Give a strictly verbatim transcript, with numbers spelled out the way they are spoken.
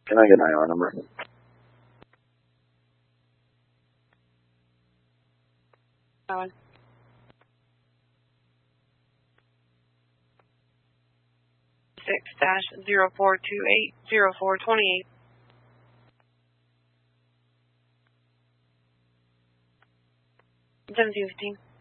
Can I get an I R number? Uh, six dash zero four two eight zero four twenty eight. Seventeen fifteen.